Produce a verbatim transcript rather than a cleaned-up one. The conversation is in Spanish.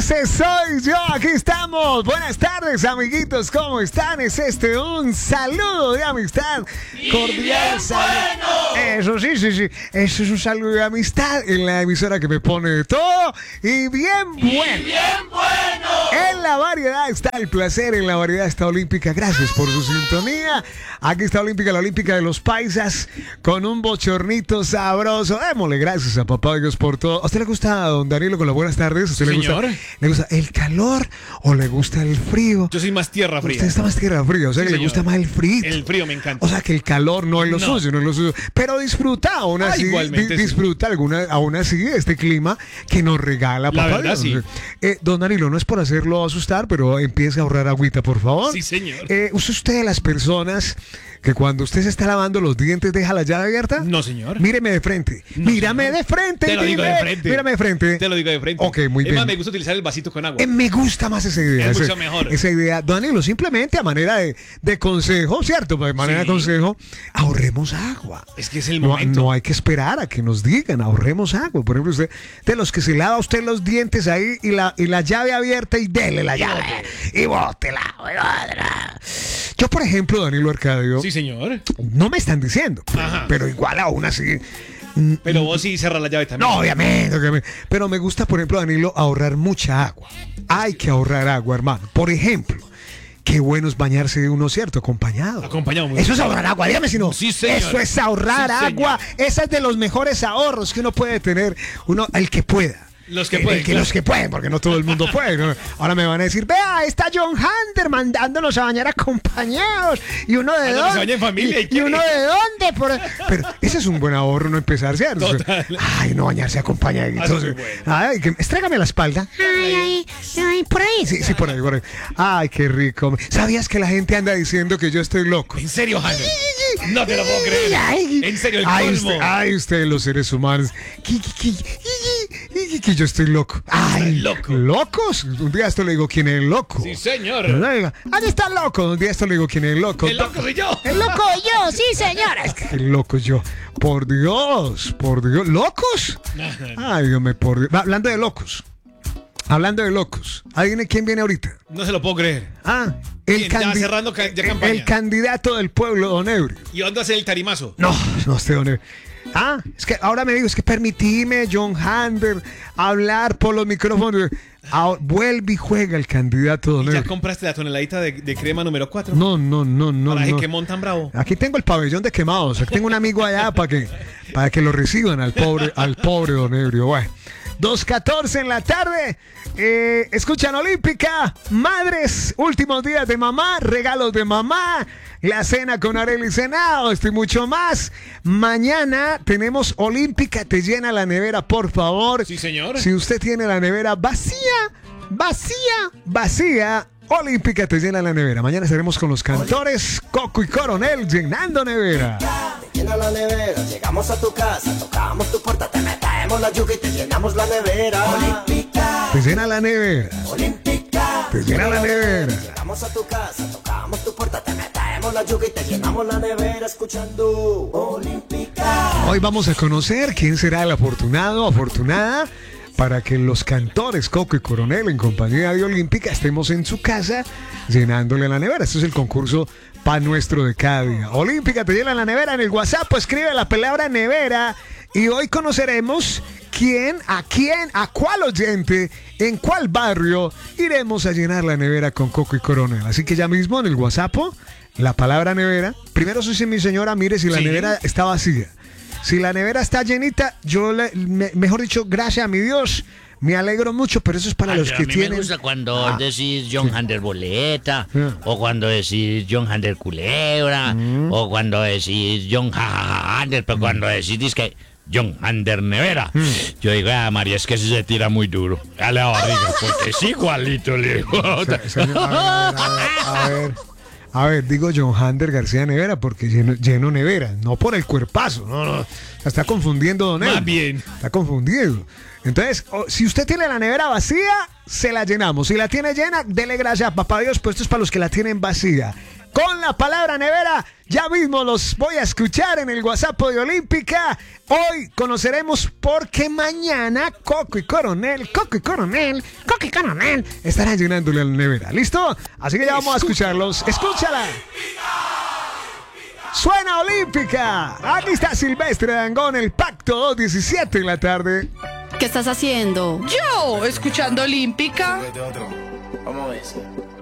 Ese soy yo, aquí estamos. Buenas tardes, amiguitos, ¿cómo están? Es este un saludo de amistad cordial. Bueno. Eso sí, sí, sí. Eso es un saludo de amistad en la emisora que me pone de todo y bien bueno. Y bien bueno. En la variedad está el placer, en la variedad está Olímpica. Gracias por su sintonía. Aquí está Olímpica, la Olímpica de los Paisas, con un bochornito sabroso. Démosle gracias a papá Dios por todo. ¿A usted le gusta, don Danilo, con las buenas tardes? ¿A usted le gusta, le gusta el calor o le gusta el frío? Yo soy más tierra fría. Usted está más tierra fría, o sea sí, que señor. Le gusta más el frío. El frío me encanta. O sea que el calor no es lo no. suyo, no es lo suyo. Pero disfruta aún así, ah, igualmente, di, disfruta sí. alguna, aún así de este clima que nos regala papá la verdad, Dios. Sí. Eh, don Danilo, no es por hacerlo asustar, pero empiece a ahorrar agüita, por favor. Sí, señor. Eh, ¿Usa usted de las personas que cuando usted se está lavando los dientes deja la llave abierta? No, señor. Míreme de frente. No, Mírame señor. de frente. Te lo digo de frente. Mírame de frente. Te lo digo de frente. Ok, muy es bien. Más, me gusta utilizar el vasito con agua. Eh, me gusta más esa idea. Es esa, mucho mejor. Esa idea. Danilo, simplemente a manera de, de consejo, ¿cierto? De manera sí. de consejo, ahorremos agua. Es que es el no, momento. No hay que esperar a que nos digan, ahorremos agua. Por ejemplo, usted, de los que se lava usted los dientes ahí y la, y la llave abierta y dele la llave. Y bótela. Yo, por ejemplo, Danilo Arcadio. Sí, señor. No me están diciendo, Ajá. pero igual aún así. Pero vos sí cerras la llave también. No, obviamente, obviamente. Pero me gusta, por ejemplo, Danilo, ahorrar mucha agua. Hay que ahorrar agua, hermano. Por ejemplo, qué bueno es bañarse uno, ¿cierto? Acompañado. Acompañado. Muy Eso bien. es ahorrar agua, dígame si no. Sí, señor. Eso es ahorrar sí, agua. Ese es de los mejores ahorros que uno puede tener. Uno, el que pueda. Los que el, pueden. El que claro. Los que pueden, porque no todo el mundo puede, ¿no? Ahora me van a decir, vea, está John Hunter mandándonos a bañar acompañados. ¿Y uno de ah, dónde? Se baña en familia, ¿Y, ¿Y uno de dónde? Por... Pero ese es un buen ahorro, no empezar, ¿cierto? Total. Ay, no bañarse acompañaditos. Bueno. Ay, que... estrégame la espalda. Ay, ay, ay, por ahí. Sí, sí, por ahí, por ahí. Ay, qué rico. ¿Sabías que la gente anda diciendo que yo estoy loco? ¿En serio, Hunter? No te lo puedo creer. Ay, en serio, el ay, colmo. Usted, ay, ustedes los seres humanos. Que, que, que, que yo estoy loco. Ay, loco. ¿Locos? Un día esto le digo quién es el loco. Sí, señor. ¿Dónde está el loco? Un día esto le digo quién es el loco. El loco soy yo. El loco yo, sí, señora. Es que el loco yo. Por Dios, por Dios. ¿Locos? Ay, Dios mío, por Dios. Hablando de locos. Hablando de locos. ¿Adivine quién viene ahorita? No se lo puedo creer. Ah, el, ya candi- cerrando ca- ya campaña. el candidato del pueblo, don Ebrio. ¿Y dónde hace el tarimazo? No, no sé dónde. Ah, es que ahora me digo, es que permitime, John Hunter, hablar por los micrófonos. Ahora, vuelve y juega el candidato, don ¿Y ya Ebrio. compraste la toneladita de, de crema número cuatro? No, no, no, no. Para no. que montan bravo. Aquí tengo el pabellón de quemados. Aquí tengo un amigo allá para que, para que lo reciban al pobre, al pobre don Ebrio. Bueno. dos catorce en la tarde. Eh, escuchan Olímpica. Madres, últimos días de mamá, regalos de mamá, la cena con Arely Senado, esto y mucho más. Mañana tenemos Olímpica. Te llena la nevera, por favor. Sí, señor. Si usted tiene la nevera vacía, vacía, vacía, Olímpica te llena la nevera. Mañana estaremos con los cantores Coco y Coronel llenando nevera. Te llena la nevera, llegamos a tu casa, tocamos tu puerta, te metemos la yuca y te llenamos la nevera. Olímpica, Te llena la nevera. Olímpica, Te llena la nevera. llegamos a tu casa, tocamos tu puerta, te metemos la yuca y te llenamos la nevera escuchando Olímpica. Hoy vamos a conocer quién será el afortunado o afortunada para que los cantores Coco y Coronel en compañía de Olímpica estemos en su casa llenándole la nevera. Este es el concurso pan nuestro de cada día. Olímpica te llena la nevera. En el WhatsApp escribe la palabra nevera y hoy conoceremos quién, a quién, a cuál oyente, en cuál barrio iremos a llenar la nevera con Coco y Coronel. Así que ya mismo en el WhatsApp la palabra nevera. Primero dice mi señora, mire si la Sí. nevera está vacía. Si la nevera está llenita, yo, le, me, mejor dicho, gracias a mi Dios, me alegro mucho, pero eso es para Ay, los a que mí tienen... me gusta cuando Ah, decís John Hunter Boleta, Sí. o cuando decís John Hunter Culebra, Mm. o cuando decís John Hunter, pero cuando decís dizque John Hunter Nevera, Mm. yo digo, ah, María, es que si se tira muy duro a la barriga, porque es igualito, le digo. se- señor, a ver, a ver, a ver. A ver, digo John Hunter García Nevera porque lleno, lleno nevera, no por el cuerpazo, no, no, se está confundiendo don Más Ebrio. bien. Está confundido. Entonces, oh, si usted tiene la nevera vacía, se la llenamos. Si la tiene llena, dele gracias a papá Dios, pues esto es para los que la tienen vacía. con la palabra nevera. Ya mismo los voy a escuchar en el WhatsApp de Olímpica. Hoy conoceremos por qué mañana Coco y Coronel, Coco y Coronel, Coco y Coronel estarán llenándole a la nevera. ¿Listo? Así que ya vamos a escucharlos. ¡Escúchala! Suena Olímpica. Aquí está Silvestre Dangond, el Pacto, dos diecisiete en la tarde. ¿Qué estás haciendo? Yo, escuchando Olímpica. Vamos a ver.